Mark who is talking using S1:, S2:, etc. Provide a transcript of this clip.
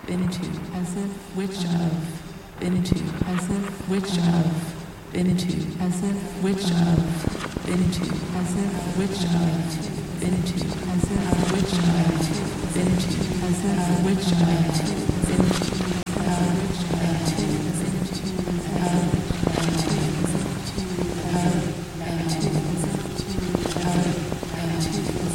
S1: into, as if, which of, into, as if, which of, into, as if, which of, into, as if, which of, into, as if, which of, into, as if, which of,